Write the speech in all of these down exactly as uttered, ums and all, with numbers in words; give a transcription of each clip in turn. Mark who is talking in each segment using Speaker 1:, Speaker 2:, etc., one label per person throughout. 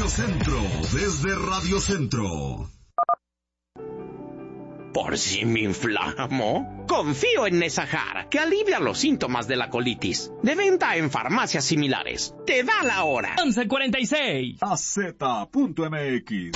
Speaker 1: Radio Centro, desde Radio Centro.
Speaker 2: ¿Por si me inflamo? Confío en Nesajar, que alivia los síntomas de la colitis. De venta en farmacias similares. Te da la hora.
Speaker 3: once cuarenta y seis.
Speaker 4: A Z punto M X.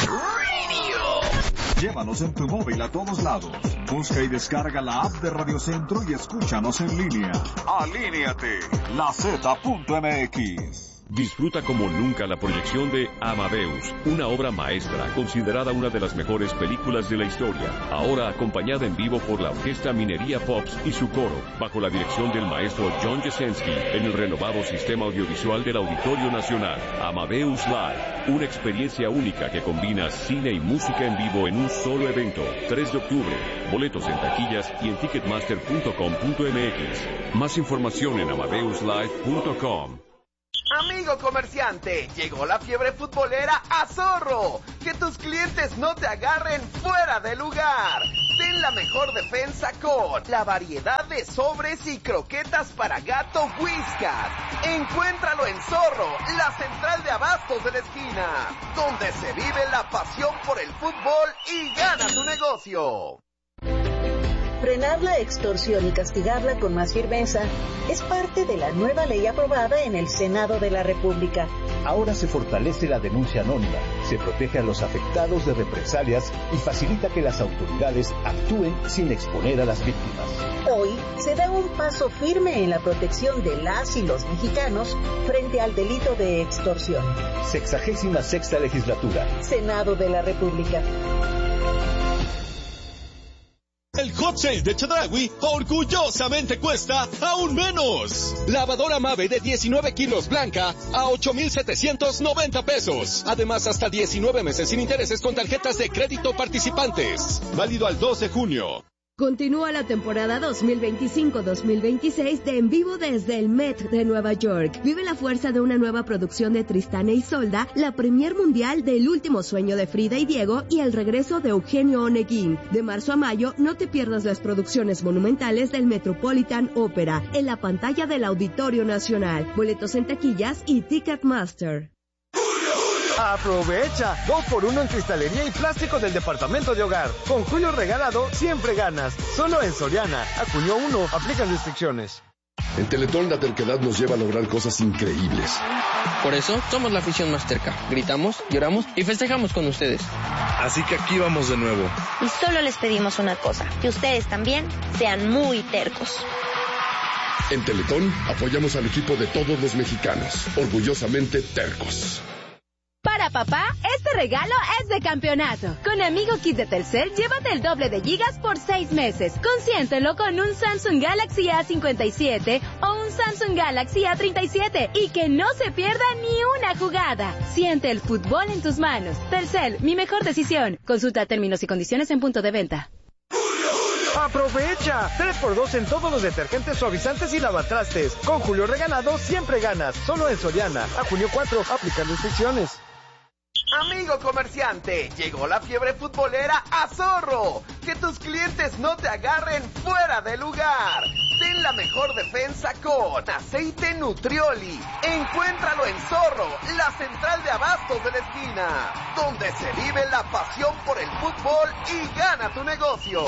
Speaker 4: Radio. Llévanos en tu móvil a todos lados. Busca y descarga la app de Radio Centro y escúchanos en línea. Alíneate. La Z punto M X.
Speaker 5: Disfruta como nunca la proyección de Amadeus, una obra maestra considerada una de las mejores películas de la historia, ahora acompañada en vivo por la Orquesta Minería Pops y su coro, bajo la dirección del maestro John Jasensky, en el renovado sistema audiovisual del Auditorio Nacional. Amadeus Live, una experiencia única que combina cine y música en vivo en un solo evento. tres de octubre, boletos en taquillas y en ticketmaster punto com punto m x. Más información en amadeus live punto com.
Speaker 6: Amigo comerciante, llegó la fiebre futbolera a Zorro. Que tus clientes no te agarren fuera de lugar. Ten la mejor defensa con la variedad de sobres y croquetas para gato Whiskas. Encuéntralo en Zorro, la central de abastos de la esquina, donde se vive la pasión por el fútbol y gana tu negocio.
Speaker 7: Frenar la extorsión y castigarla con más firmeza es parte de la nueva ley aprobada en el Senado de la República.
Speaker 8: Ahora se fortalece la denuncia anónima, se protege a los afectados de represalias y facilita que las autoridades actúen sin exponer a las víctimas.
Speaker 7: Hoy se da un paso firme en la protección de las y los mexicanos frente al delito de extorsión.
Speaker 8: Sexagésima sexta legislatura.
Speaker 7: Senado de la República.
Speaker 9: El Hot Sale de Chedraui orgullosamente cuesta aún menos. Lavadora Mave de diecinueve kilos blanca a ocho mil setecientos noventa pesos. Además, hasta diecinueve meses sin intereses con tarjetas de crédito participantes. Válido al dos de junio.
Speaker 10: Continúa la temporada dos mil veinticinco dos mil veintiséis de En Vivo desde el Met de Nueva York. Vive la fuerza de una nueva producción de Tristán e Isolda, la premier mundial del Último Sueño de Frida y Diego y el regreso de Eugenio Oneguín. De marzo a mayo, no te pierdas las producciones monumentales del Metropolitan Opera en la pantalla del Auditorio Nacional. Boletos en taquillas y Ticketmaster.
Speaker 11: Aprovecha, dos por uno en cristalería y plástico del departamento de hogar. Con Julio regalado, siempre ganas. Solo en Soriana. A junio uno, aplican restricciones.
Speaker 12: En Teletón la terquedad nos lleva a lograr cosas increíbles.
Speaker 13: Por eso somos la afición más terca. Gritamos, lloramos y festejamos con ustedes.
Speaker 14: Así que aquí vamos de nuevo.
Speaker 15: Y solo les pedimos una cosa, que ustedes también sean muy tercos.
Speaker 12: En Teletón apoyamos al equipo de todos los mexicanos, orgullosamente tercos.
Speaker 16: Para papá, este regalo es de campeonato. Con Amigo Kit de Telcel, llévate el doble de gigas por seis meses. Consiéntelo con un Samsung Galaxy A cincuenta y siete o un Samsung Galaxy A treinta y siete y que no se pierda ni una jugada. Siente el fútbol en tus manos. Telcel, mi mejor decisión. Consulta términos y condiciones en punto de venta.
Speaker 11: ¡Aprovecha! tres por dos en todos los detergentes, suavizantes y lavatrastes. Con Julio regalado, siempre ganas. Solo en Soriana. A junio cuatro, aplican restricciones.
Speaker 6: Amigo comerciante, llegó la fiebre futbolera a Zorro. Que tus clientes no te agarren fuera de lugar. Ten la mejor defensa con aceite Nutrioli. Encuéntralo en Zorro, la central de abastos de la esquina, donde se vive la pasión por el fútbol y gana tu negocio.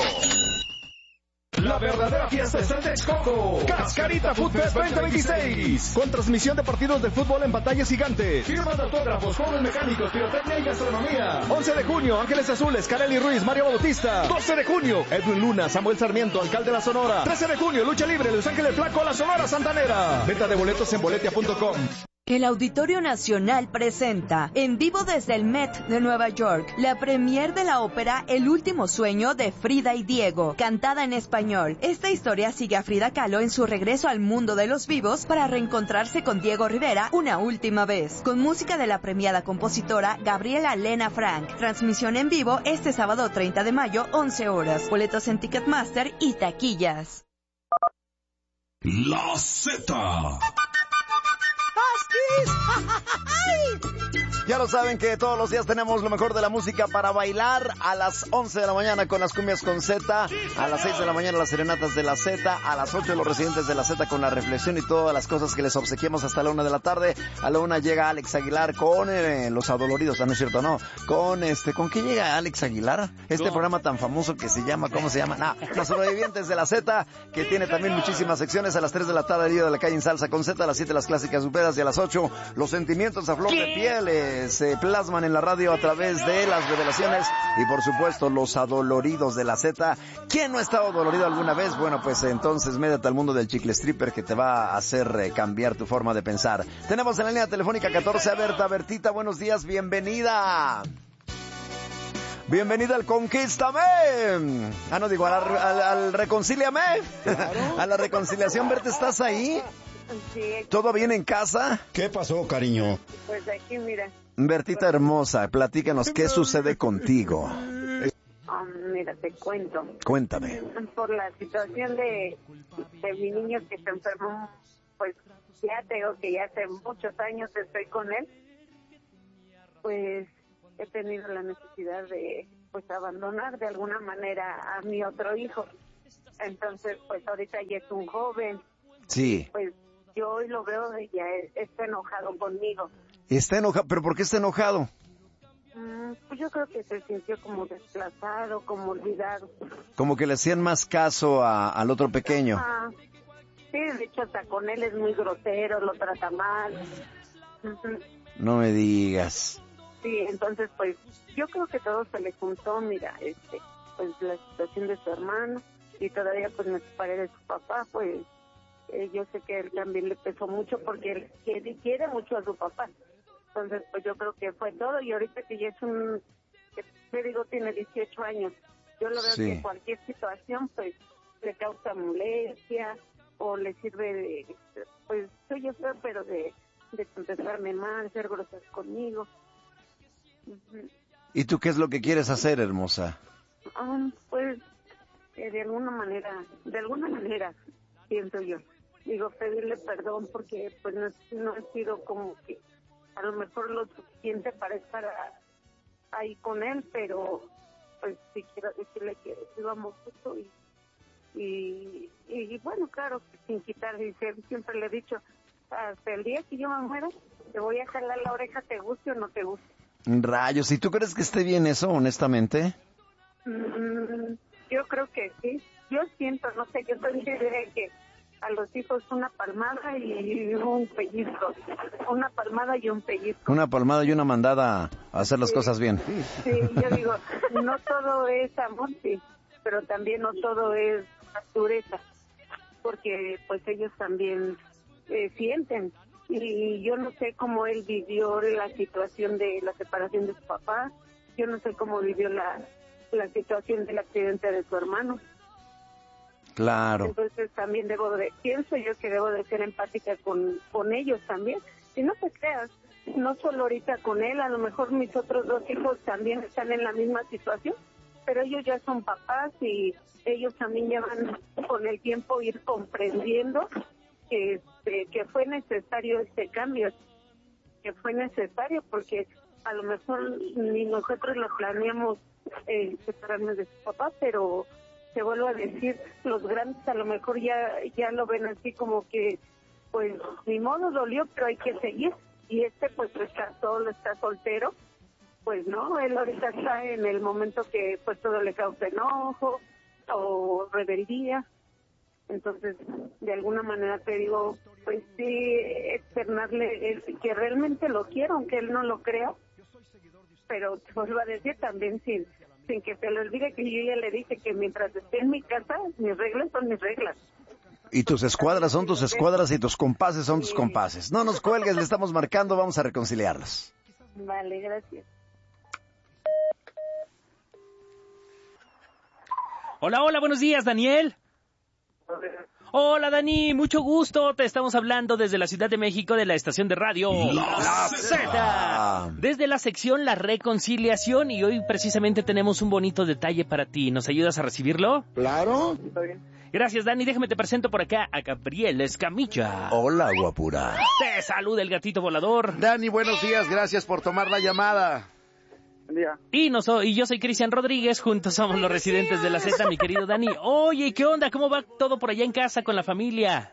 Speaker 17: La verdadera fiesta está en Texcoco. Cascarita Food Fest veinte veintiséis. Con transmisión de partidos de fútbol en pantallas gigantes. Firmas de autógrafos, juegos mecánicos, pirotecnia y gastronomía. once de junio, Ángeles Azules, Kareli Ruiz, Mario Bautista. doce de junio, Edwin Luna, Samuel Sarmiento, alcalde de la Sonora. trece de junio, Lucha Libre, Los Ángeles Flaco, la Sonora Santanera. Venta de boletos en boletia punto com.
Speaker 18: El Auditorio Nacional presenta, en vivo desde el Met de Nueva York, la premier de la ópera El Último Sueño de Frida y Diego, cantada en español. Esta historia sigue a Frida Kahlo en su regreso al mundo de los vivos para reencontrarse con Diego Rivera una última vez, con música de la premiada compositora Gabriela Lena Frank. Transmisión en vivo este sábado treinta de mayo, once horas. Boletos en Ticketmaster y taquillas.
Speaker 1: La Z.
Speaker 3: Ya lo saben que todos los días tenemos lo mejor de la música para bailar. A las once de la mañana con las cumbias con Z, a las seis de la mañana las serenatas de la Z, a las ocho los residentes de la Z con la reflexión y todas las cosas que les obsequiamos hasta la una de la tarde. A la una llega Alex Aguilar con eh, Los Adoloridos, ah, no es cierto, no. Con este, ¿con qué llega Alex Aguilar? Este no. programa tan famoso que se llama, ¿cómo se llama? Nah, Los Sobrevivientes de la Z, que tiene también muchísimas secciones. A las tres de la tarde, el Día de la Calle en Salsa con Z, a las siete las clásicas superas y a las ocho los sentimientos a flor ¿Qué? de piel eh, se plasman en la radio a través de las revelaciones y por supuesto Los Adoloridos de la Z. ¿Quién no ha estado dolorido alguna vez? Bueno, pues entonces médete al mundo del chicle stripper que te va a hacer eh, cambiar tu forma de pensar. Tenemos en la línea telefónica catorce a Berta. Bertita, buenos días, bienvenida. Bienvenida al Conquístame. Ah, no digo, al, al, al Reconcíliame. Claro. A la reconciliación. Berta, ¿estás ahí?
Speaker 19: Sí.
Speaker 3: ¿Todo bien en casa?
Speaker 20: ¿Qué pasó, cariño?
Speaker 19: Pues aquí, mira.
Speaker 3: Bertita hermosa, platícanos, ¿qué sucede contigo?
Speaker 19: Um, mira, te cuento.
Speaker 3: Cuéntame.
Speaker 19: Por la situación de, de mi niño que se enfermó, pues ya tengo que ya hace muchos años estoy con él, pues he tenido la necesidad de pues abandonar de alguna manera a mi otro hijo. Entonces, pues ahorita ya es un joven.
Speaker 3: Sí.
Speaker 19: Pues yo hoy lo veo y ya está enojado conmigo.
Speaker 3: Está enojado, ¿pero por qué está enojado?
Speaker 19: Mm, pues yo creo que se sintió como desplazado, como olvidado.
Speaker 3: Como que le hacían más caso a, al otro pequeño.
Speaker 19: Ah, sí, de hecho hasta con él es muy grosero, lo trata mal. Uh-huh.
Speaker 3: No me digas.
Speaker 19: Sí, entonces pues yo creo que todo se le juntó, mira, este, pues la situación de su hermano y todavía pues me separé de su papá, pues eh, yo sé que él también le pesó mucho porque él quiere, quiere mucho a su papá. Entonces, pues yo creo que fue todo y ahorita que ya es un, que te digo, tiene dieciocho años, yo lo veo sí. que cualquier situación, pues, le causa molestia o le sirve de, pues, soy yo feo, pero de, de contestarme mal, ser grosero conmigo. Uh-huh.
Speaker 3: ¿Y tú qué es lo que quieres hacer, hermosa?
Speaker 19: Um, pues, eh, de alguna manera, de alguna manera, pienso yo, digo, pedirle perdón porque, pues, no, no he sido como que a lo mejor lo suficiente para estar a, ahí con él, pero pues sí quiero decirle que íbamos justo y, y, y bueno, claro, sin quitar, y siempre le he dicho, hasta el día que yo me muera, te voy a jalar la oreja, te guste o no te guste.
Speaker 3: Rayos, ¿y tú crees que esté bien eso, honestamente?
Speaker 19: Mm, yo creo que sí, yo siento, no sé, yo soy de que a los hijos una palmada y un pellizco, una palmada y un pellizco.
Speaker 3: Una palmada y una mandada a hacer las
Speaker 19: sí,
Speaker 3: cosas bien.
Speaker 19: Sí, yo digo, no todo es amor, sí, pero también no todo es dureza, porque pues ellos también eh, sienten. Y yo no sé cómo él vivió la situación de la separación de su papá, yo no sé cómo vivió la, la situación del accidente de su hermano.
Speaker 3: Claro.
Speaker 19: Entonces también debo de, pienso yo que debo de ser empática con, con ellos también. Y no te creas, no solo ahorita con él, a lo mejor mis otros dos hijos también están en la misma situación, pero ellos ya son papás y ellos también ya van con el tiempo ir comprendiendo que, este, que fue necesario este cambio, que fue necesario porque a lo mejor ni nosotros lo planeamos eh, separarnos de su papá, pero te vuelvo a decir, los grandes a lo mejor ya ya lo ven así como que, pues, ni modo, dolió, pero hay que seguir. Y este, pues, está solo, está soltero, pues, ¿no? Él ahorita está en el momento que, pues, todo le causa enojo o rebeldía. Entonces, de alguna manera te digo, pues, sí, externarle que realmente lo quiero, aunque él no lo crea. Pero te vuelvo a decir también sin... sin que se le olvide que yo ya le dije que mientras esté en mi casa, mis reglas son mis reglas.
Speaker 3: Y tus escuadras son tus escuadras y tus compases son tus compases. No nos cuelgues, le estamos marcando, vamos a reconciliarlos.
Speaker 19: Vale, gracias.
Speaker 21: Hola, hola, buenos días, Daniel.
Speaker 20: Hola Dani, mucho gusto. Te estamos hablando desde la Ciudad de México de la estación de radio La Z. Desde la sección La Reconciliación y hoy precisamente tenemos un bonito detalle para ti. ¿Nos ayudas a recibirlo?
Speaker 21: Claro. Está bien.
Speaker 20: Gracias Dani, déjame te presento por acá a Gabriel Escamilla.
Speaker 21: Hola, guapura.
Speaker 20: Te saluda el gatito volador.
Speaker 21: Dani, buenos días, gracias por tomar la llamada.
Speaker 20: Y, no so, y yo soy Cristian Rodríguez, juntos somos los residentes de la Z, mi querido Dani. Oye, ¿qué onda? ¿Cómo va todo por allá en casa con la familia?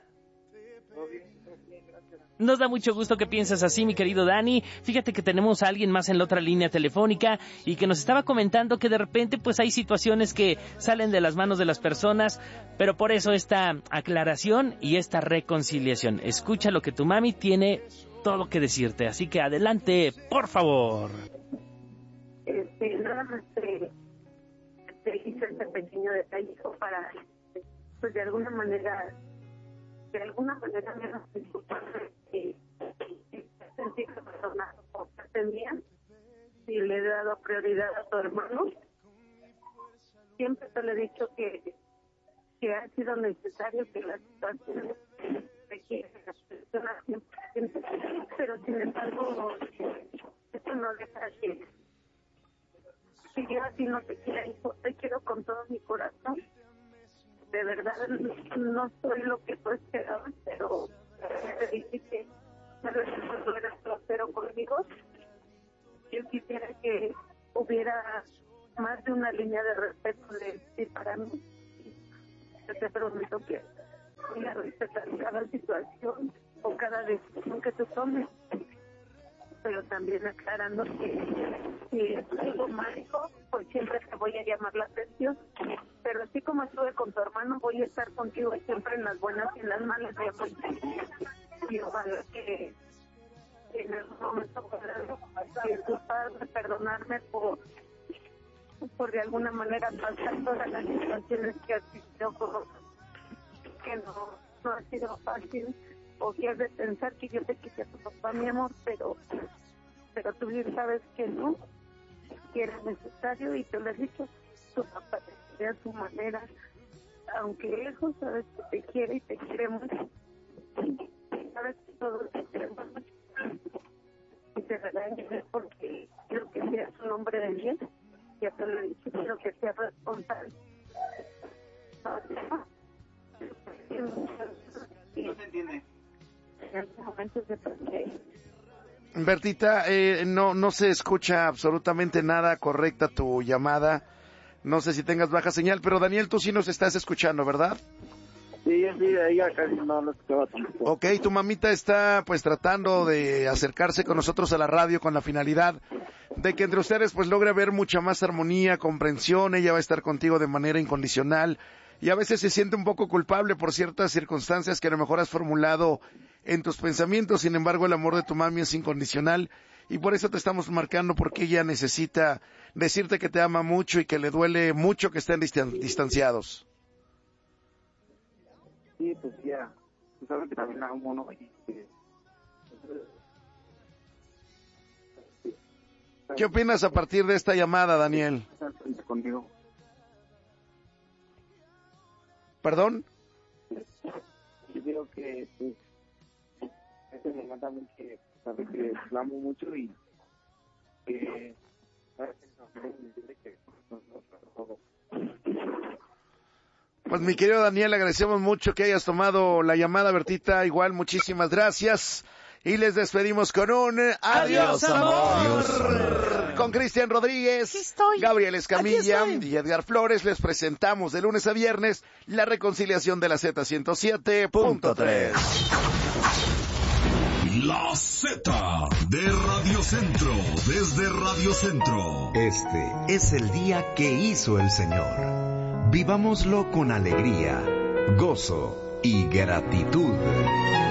Speaker 20: Nos da mucho gusto que pienses así, mi querido Dani. Fíjate que tenemos a alguien más en la otra línea telefónica y que nos estaba comentando que de repente pues hay situaciones que salen de las manos de las personas, pero por eso esta aclaración y esta reconciliación. Escucha lo que tu mami tiene todo que decirte, así que adelante, por favor.
Speaker 19: Este, nada más te, te hice este pequeño detalle para, pues de alguna manera, de alguna manera me hagas disculpar que sentirse perdonado por parte mía, si le he dado prioridad a tu hermano. Siempre te le he dicho que, que ha sido necesario que la situación requiere la persona siempre, siempre, pero sin embargo, eso no deja que si yo así no te quiero, hijo, te quiero con todo mi corazón. De verdad, no soy lo que tú esperabas, pero te dije que tal vez cuando eras grosero conmigo, yo quisiera que hubiera más de una línea de respeto de ti para mí. Yo te prometo que voy a respetar cada situación o cada decisión que tú tomes, pero también aclarando que si es algo mágico, pues siempre te voy a llamar la atención. Pero así como estuve con tu hermano, voy a estar contigo siempre en las buenas y en las malas. Y ojalá que, que en algún momento puedas disculparme, perdonarme por, por de alguna manera pasar todas las situaciones que has vivido, que no, no ha sido fácil. O que has de pensar que yo te quise a tu papá, mi amor, pero pero tú bien sabes que no, que era necesario, y te lo he dicho, tu papá te quiere a su manera, aunque lejos, sabes que te quiere y te quiere mucho, sabes que todos te queremos mucho, y te regañes porque quiero que seas un hombre de bien, ya te lo he dicho, quiero que seas responsable.
Speaker 21: No se entiende. Bertita, eh, no no se escucha absolutamente nada correcta tu llamada. No sé si tengas baja señal, pero Daniel, tú sí nos estás escuchando, ¿verdad? Sí, sí, ella casi no lo escuchaba tampoco. Ok, tu mamita está pues tratando de acercarse con nosotros a la radio con la finalidad de que entre ustedes pues logre haber mucha más armonía, comprensión. Ella va a estar contigo de manera incondicional. Y a veces se siente un poco culpable por ciertas circunstancias que a lo mejor has formulado en tus pensamientos. Sin embargo, el amor de tu mami es incondicional y por eso te estamos marcando, porque ella necesita decirte que te ama mucho y que le duele mucho que estén distan- distanciados. Sí, pues ya. Tú sabes que también la amo, ¿no? ¿Qué opinas a partir de esta llamada, Daniel? Conmigo. ¿Perdón?
Speaker 22: Yo digo que, pues, este me manda mucho, que sabe que la amo mucho y que, ¿sabes?
Speaker 21: Pues mi querido Daniel, agradecemos mucho que hayas tomado la llamada, Bertita. Igual, muchísimas gracias. Y les despedimos con un adiós, amor. Adiós, amor. Con Cristian Rodríguez, Gabriel Escamilla y Edgar Flores les presentamos de lunes a viernes la reconciliación de la Z ciento siete punto tres.
Speaker 1: La Z de Radio Centro, desde Radio Centro.
Speaker 23: Este es el día que hizo el Señor. Vivámoslo con alegría, gozo y gratitud.